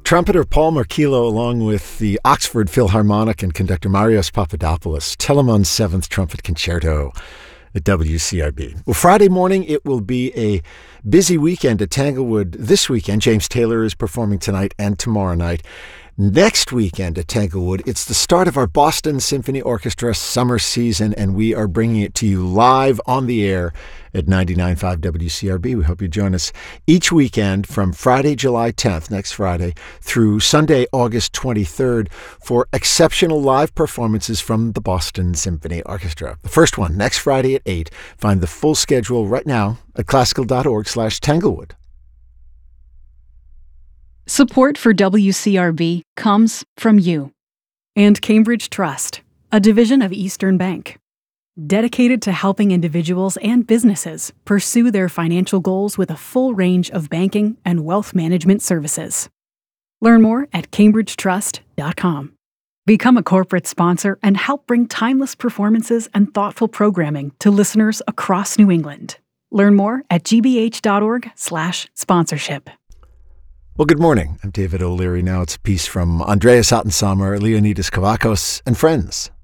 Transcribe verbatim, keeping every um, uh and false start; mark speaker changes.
Speaker 1: Trumpeter Paul Markilo, along with the Oxford Philharmonic and conductor Marios Papadopoulos, Telemann's Seventh Trumpet Concerto at W C R B. Well, Friday morning, it will be a busy weekend at Tanglewood this weekend. James Taylor is performing tonight and tomorrow night. Next weekend at Tanglewood, it's the start of our Boston Symphony Orchestra summer season, and we are bringing it to you live on the air at ninety-nine point five W C R B. We hope you join us each weekend from Friday, July tenth, next Friday, through Sunday, August twenty-third, for exceptional live performances from the Boston Symphony Orchestra. The first one, next Friday at eight. Find the full schedule right now at classical.org slash Tanglewood.
Speaker 2: Support for W C R B comes from you
Speaker 3: and Cambridge Trust, a division of Eastern Bank, dedicated to helping individuals and businesses pursue their financial goals with a full range of banking and wealth management services. Learn more at cambridge trust dot com. Become a corporate sponsor and help bring timeless performances and thoughtful programming to listeners across New England. Learn more at gbh.org slash sponsorship.
Speaker 1: Well, good morning. I'm David O'Leary. Now it's a piece from Andreas Ottensamer, Leonidas Kavakos, and friends.